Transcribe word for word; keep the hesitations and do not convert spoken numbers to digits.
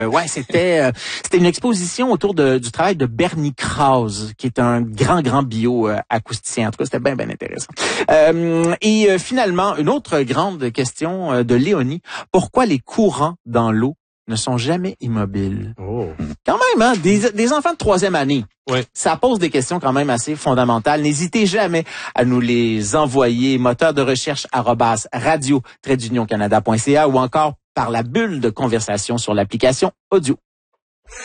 Euh, ouais, c'était euh, c'était une exposition autour de, du travail de Bernie Krause, qui est un grand, grand bio-acousticien. En tout cas, c'était bien, bien intéressant. Euh, et euh, finalement, une autre grande question euh, de Léonie. Pourquoi les courants dans l'eau ne sont jamais immobiles? Oh. Quand même, hein? Des, des enfants de troisième année. Ouais. Ça pose des questions quand même assez fondamentales. N'hésitez jamais à nous les envoyer. Moteur de recherche arobase radio tiret d'union canada point c a ou encore par la bulle de conversation sur l'application audio.